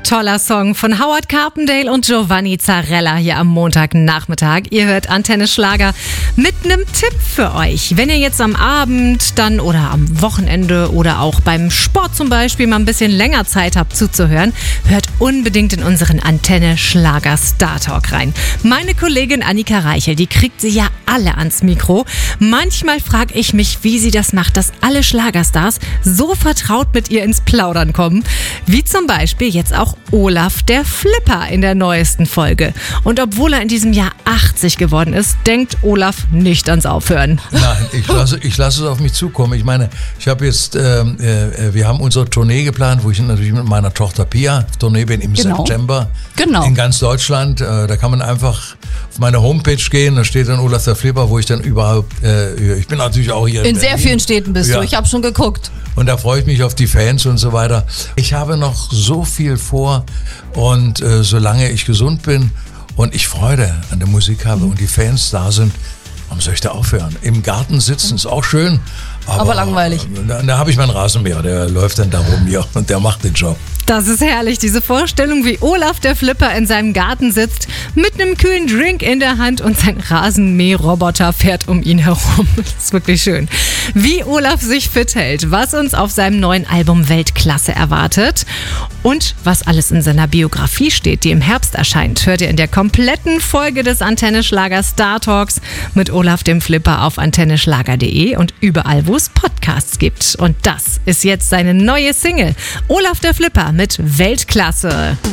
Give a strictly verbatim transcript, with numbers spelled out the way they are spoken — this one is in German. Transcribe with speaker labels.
Speaker 1: Toller Song von Howard Carpendale und Giovanni Zarella hier am Montagnachmittag. Ihr hört Antenne Schlager mit einem Tipp für euch. Wenn ihr jetzt am Abend dann oder am Wochenende oder auch beim Sport zum Beispiel mal ein bisschen länger Zeit habt zuzuhören, hört unbedingt in unseren Antenne Schlager Star Talk rein. Meine Kollegin Annika Reichel, die kriegt sie ja alle ans Mikro. Manchmal frage ich mich, wie sie das macht, dass alle Schlagerstars so vertraut mit ihr ins Plaudern kommen. Wie zum Beispiel jetzt auch Olaf der Flipper in der neuesten Folge. Und obwohl er in diesem Jahr achtzig geworden ist, denkt Olaf nicht ans Aufhören.
Speaker 2: Nein, ich lasse, ich lasse es auf mich zukommen. Ich meine, ich habe jetzt, äh, äh, wir haben unsere Tournee geplant, wo ich natürlich mit meiner Tochter Pia auf Tournee bin im genau. September.
Speaker 1: Genau.
Speaker 2: In ganz Deutschland. Äh, da kann man einfach auf meine Homepage gehen, da steht dann Olaf der Flipper, wo ich dann überhaupt, äh, ich bin natürlich auch hier in,
Speaker 3: in
Speaker 2: Berlin.
Speaker 3: sehr vielen Städten bist
Speaker 2: ja.
Speaker 3: du, ich habe schon geguckt.
Speaker 2: Und da freue ich mich auf die Fans und so weiter. Ich habe noch so viel vor und äh, solange ich gesund bin und ich Freude an der Musik habe mhm. und die Fans da sind, warum soll ich da aufhören? Im Garten sitzen ist auch schön, aber,
Speaker 3: aber langweilig.
Speaker 2: Äh, da, da habe ich meinen Rasenmäher, der läuft dann da rum hier und der macht den Job.
Speaker 1: Das ist herrlich, diese Vorstellung, wie Olaf der Flipper in seinem Garten sitzt, mit einem kühlen Drink in der Hand und sein Rasenmäherroboter fährt um ihn herum. Das ist wirklich schön. Wie Olaf sich fit hält, was uns auf seinem neuen Album Weltklasse erwartet und was alles in seiner Biografie steht, die im Herbst erscheint, hört ihr in der kompletten Folge des Antenne Schlager Star Talks mit Olaf dem Flipper auf antenne schlager punkt de und überall, wo es Podcasts gibt. Und das ist jetzt seine neue Single, Olaf der Flipper mit Weltklasse.